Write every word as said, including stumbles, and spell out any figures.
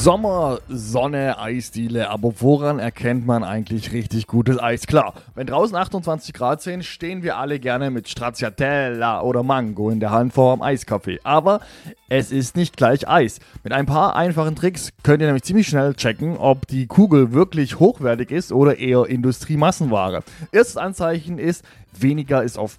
Sommer, Sonne, Eisdiele, aber woran erkennt man eigentlich richtig gutes Eis? Klar, wenn draußen achtundzwanzig Grad sind, stehen wir alle gerne mit Stracciatella oder Mango in der Hand vor dem Eiskaffee. Aber es ist nicht gleich Eis. Mit ein paar einfachen Tricks könnt ihr nämlich ziemlich schnell checken, ob die Kugel wirklich hochwertig ist oder eher Industriemassenware. Erstes Anzeichen ist, weniger ist oft